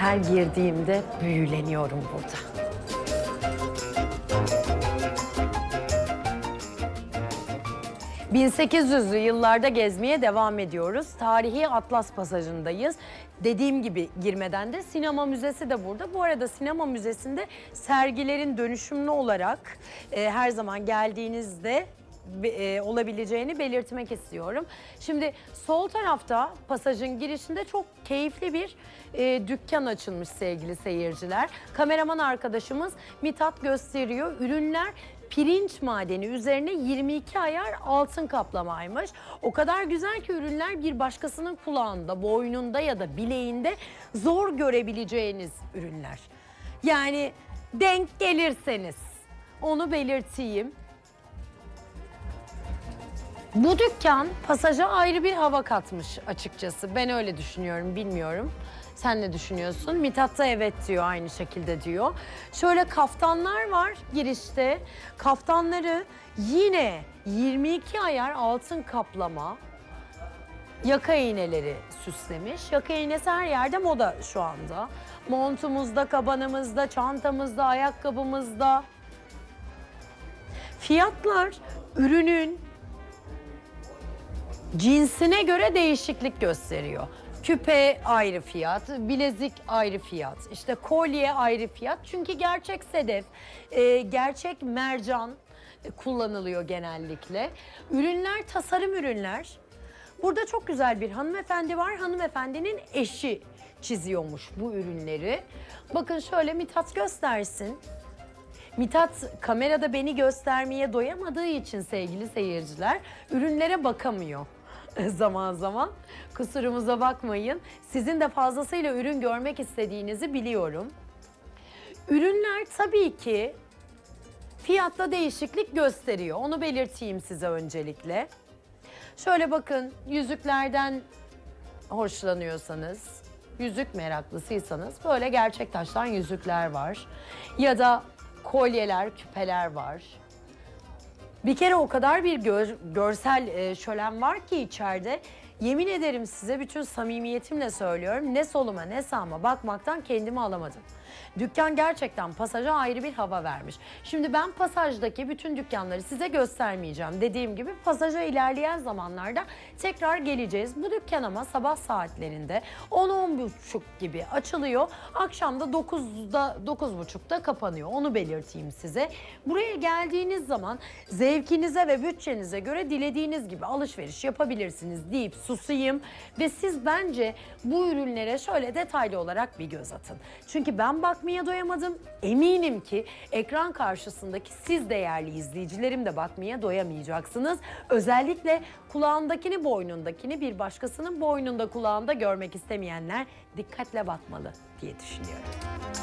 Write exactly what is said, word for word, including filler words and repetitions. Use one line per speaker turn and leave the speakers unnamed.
her girdiğimde büyüleniyorum burada. bin sekiz yüzlü yıllarda gezmeye devam ediyoruz. Tarihi Atlas Pasajı'ndayız. Dediğim gibi girmeden de sinema müzesi de burada. Bu arada sinema müzesinde sergilerin dönüşümlü olarak e, her zaman geldiğinizde e, olabileceğini belirtmek istiyorum. Şimdi sol tarafta pasajın girişinde çok keyifli bir e, dükkan açılmış sevgili seyirciler. Kameraman arkadaşımız Mithat gösteriyor. Ürünler pirinç madeni üzerine yirmi iki ayar altın kaplamaymış. O kadar güzel ki ürünler bir başkasının kulağında, boynunda ya da bileğinde zor görebileceğiniz ürünler. Yani denk gelirseniz onu belirteyim. Bu dükkan pasaja ayrı bir hava katmış açıkçası. Ben öyle düşünüyorum, bilmiyorum. Sen ne düşünüyorsun? Mithat da evet diyor, aynı şekilde diyor. Şöyle kaftanlar var girişte. Kaftanları yine yirmi iki ayar altın kaplama yaka iğneleri süslemiş. Yaka iğnesi her yerde moda şu anda. Montumuzda, kabanımızda, çantamızda, ayakkabımızda. Fiyatlar ürünün cinsine göre değişiklik gösteriyor. Küpe ayrı fiyat, bilezik ayrı fiyat, işte kolye ayrı fiyat. Çünkü gerçek sedef, e, gerçek mercan kullanılıyor genellikle. Ürünler tasarım ürünler. Burada çok güzel bir hanımefendi var. Hanımefendinin eşi çiziyormuş bu ürünleri. Bakın şöyle Mithat göstersin. Mithat kamerada beni göstermeye doyamadığı için sevgili seyirciler ürünlere bakamıyor zaman zaman. Kusurumuza bakmayın. Sizin de fazlasıyla ürün görmek istediğinizi biliyorum. Ürünler tabii ki fiyatta değişiklik gösteriyor. Onu belirteyim size öncelikle. Şöyle bakın, yüzüklerden hoşlanıyorsanız, yüzük meraklısıysanız böyle gerçek taştan yüzükler var. Ya da kolyeler, küpeler var. Bir kere o kadar bir gör, görsel e, şölen var ki içeride. Yemin ederim size, bütün samimiyetimle söylüyorum. Ne soluma ne sağıma bakmaktan kendimi alamadım. Dükkan gerçekten pasaja ayrı bir hava vermiş. Şimdi ben pasajdaki bütün dükkanları size göstermeyeceğim. Dediğim gibi pasaja ilerleyen zamanlarda tekrar geleceğiz. Bu dükkan ama sabah saatlerinde on on buçuk gibi açılıyor. Akşamda dokuzda dokuz buçukta kapanıyor. Onu belirteyim size. Buraya geldiğiniz zaman zevkinize ve bütçenize göre dilediğiniz gibi alışveriş yapabilirsiniz deyip susayım. Ve siz bence bu ürünlere şöyle detaylı olarak bir göz atın. Çünkü ben bakmaya doyamadım. Eminim ki ekran karşısındaki siz değerli izleyicilerim de bakmaya doyamayacaksınız. Özellikle kulağındakini, boynundakini bir başkasının boynunda, kulağında görmek istemeyenler dikkatle bakmalı diye düşünüyorum.